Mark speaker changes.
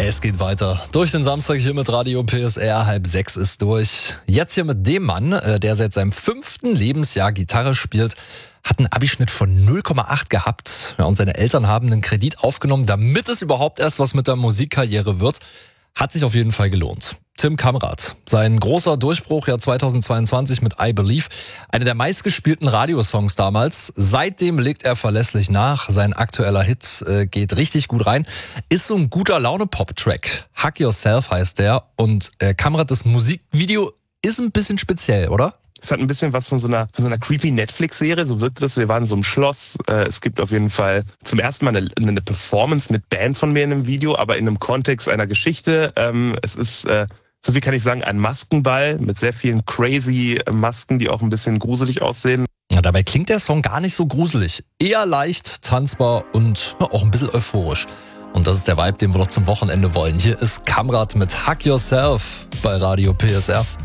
Speaker 1: Es geht weiter. Durch den Samstag hier mit Radio PSR, 5:30 ist durch. Jetzt hier mit dem Mann, der seit seinem 5. Lebensjahr Gitarre spielt, hat einen Abischnitt von 0,8 gehabt. Ja, und seine Eltern haben einen Kredit aufgenommen, damit es überhaupt erst was mit der Musikkarriere wird. Hat sich auf jeden Fall gelohnt. Tim Kamrat. Sein großer Durchbruch ja 2022 mit I Believe. Einer der meistgespielten Radiosongs damals. Seitdem legt er verlässlich nach. Sein aktueller Hit geht richtig gut rein. Ist so ein guter Laune-Pop-Track. Hug Yourself heißt der. Und Kamrat, das Musikvideo ist ein bisschen speziell, oder?
Speaker 2: Es hat ein bisschen was von so einer creepy Netflix-Serie, so wirkte das. Wir waren in so einem Schloss. Es gibt auf jeden Fall zum ersten Mal eine Performance mit Band von mir in einem Video, aber in einem Kontext einer Geschichte. Es ist, so viel kann ich sagen, ein Maskenball mit sehr vielen crazy Masken, die auch ein bisschen gruselig aussehen.
Speaker 1: Ja, dabei klingt der Song gar nicht so gruselig. Eher leicht, tanzbar und auch ein bisschen euphorisch. Und das ist der Vibe, den wir noch zum Wochenende wollen. Hier ist Kamrat mit Hug Yourself bei Radio PSR.